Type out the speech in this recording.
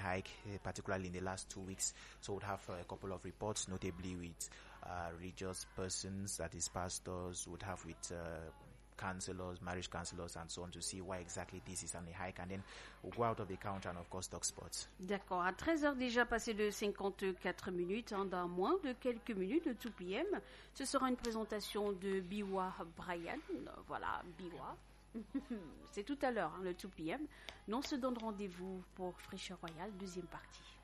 hike, particularly in the last 2 weeks. So we'll have a couple of reports, notably with religious persons, that is pastors, would have with counselors, marriage counselors, and so on, to see why exactly this is on a hike. And then we'll go out of the counter and of course talk sports. D'accord. À 13h déjà passé de 54 minutes, dans moins de quelques minutes, le 2 p.m., ce sera une présentation de Biwa Brian. Voilà, Biwa. C'est tout à l'heure, le 2 p.m. Nous on se donne rendez-vous pour Fraîcheur Royale, deuxième partie.